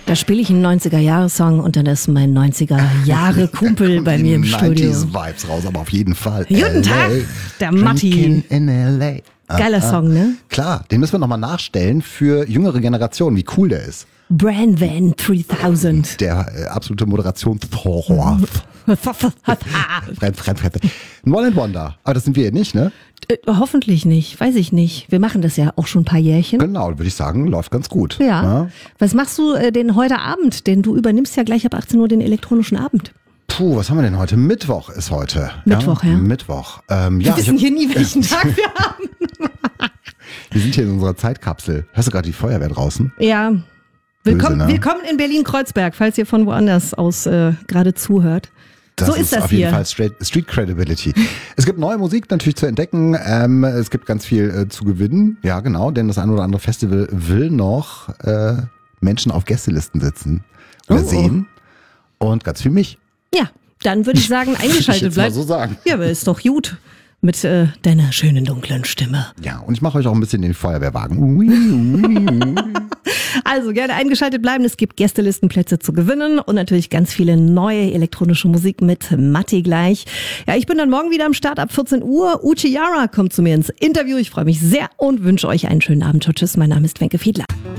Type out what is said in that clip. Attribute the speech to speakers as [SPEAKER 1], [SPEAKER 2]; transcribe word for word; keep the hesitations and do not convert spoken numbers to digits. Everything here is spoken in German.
[SPEAKER 1] Da spiele ich einen neunziger-Jahre-Song und dann ist mein neunziger-Jahre-Kumpel bei mir im Studio.
[SPEAKER 2] neunziger-Vibes raus, aber auf jeden Fall.
[SPEAKER 1] Guten Tag, der Matti.
[SPEAKER 2] In L A.
[SPEAKER 1] Geiler
[SPEAKER 2] ah,
[SPEAKER 1] Song, ne?
[SPEAKER 2] Klar, den müssen wir nochmal nachstellen für jüngere Generationen, wie cool der ist.
[SPEAKER 1] Brand Van dreitausend.
[SPEAKER 2] Der äh, absolute Moderationshorror. fremd, fremd, fremd. Ein One and Wonder. Aber das sind wir nicht, ne?
[SPEAKER 1] Äh, hoffentlich nicht, weiß ich nicht. Wir machen das ja auch schon ein paar Jährchen.
[SPEAKER 2] Genau, würde ich sagen, läuft ganz gut.
[SPEAKER 1] Ja.
[SPEAKER 2] ja.
[SPEAKER 1] Was machst du äh, denn heute Abend? Denn du übernimmst ja gleich ab achtzehn Uhr den elektronischen Abend.
[SPEAKER 2] Puh, was haben wir denn heute? Mittwoch ist heute.
[SPEAKER 1] Mittwoch, ja. ja.
[SPEAKER 2] Mittwoch. Ähm, ja,
[SPEAKER 1] wir wissen hier nie, welchen Tag wir haben.
[SPEAKER 2] Wir sind hier in unserer Zeitkapsel. Hörst du gerade die Feuerwehr draußen?
[SPEAKER 1] Ja. Willkommen,
[SPEAKER 2] Böse, ne?
[SPEAKER 1] willkommen in Berlin-Kreuzberg, falls ihr von woanders aus äh, gerade zuhört.
[SPEAKER 2] Das
[SPEAKER 1] so ist,
[SPEAKER 2] ist
[SPEAKER 1] das
[SPEAKER 2] auf
[SPEAKER 1] hier.
[SPEAKER 2] jeden Fall Street, Street Credibility. Es gibt neue Musik natürlich zu entdecken. Ähm, es gibt ganz viel äh, zu gewinnen. Ja, genau, denn das ein oder andere Festival will noch äh, Menschen auf Gästelisten sitzen oder
[SPEAKER 1] oh,
[SPEAKER 2] sehen. Und ganz viel mich.
[SPEAKER 1] Ja, dann würde ich sagen, eingeschaltet
[SPEAKER 2] ich
[SPEAKER 1] bleibt.
[SPEAKER 2] mal so sagen.
[SPEAKER 1] Ja, aber ist doch gut. Mit äh, deiner schönen dunklen Stimme.
[SPEAKER 2] Ja, und ich mache euch auch ein bisschen den Feuerwehrwagen. Ui, ui.
[SPEAKER 1] Also gerne eingeschaltet bleiben. Es gibt Gästelistenplätze zu gewinnen und natürlich ganz viele neue elektronische Musik mit Matti gleich. Ja, ich bin dann morgen wieder am Start ab vierzehn Uhr. Uche Yara kommt zu mir ins Interview. Ich freue mich sehr und wünsche euch einen schönen Abend. Tschüss, mein Name ist Wenke Fiedler.